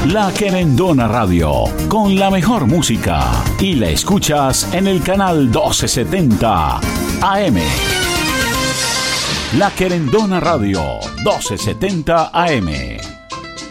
La Querendona Radio, con la mejor música. Y la escuchas en el canal 1270 AM. La Querendona Radio, 1270 AM.